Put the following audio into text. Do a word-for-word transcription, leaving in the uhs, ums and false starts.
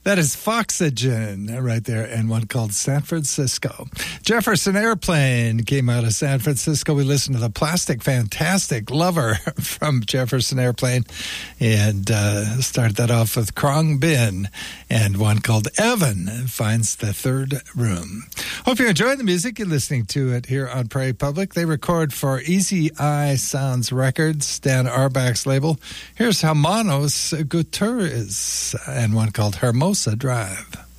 That is Foxygen right there, and one called San Francisco. Jefferson Airplane came out of San Francisco. We listened to the Plastic Fantastic Lover from Jefferson Airplane, and uh, started that off with Krong Bin, and one called Evan Finds the Third Room. Hope you're enjoying the music. You're listening to it here on Prairie Public. They record for Easy Eye Sounds Records, Dan Arbach's label. Here's Hermanos Gutierrez, and one called Hermosa Drive.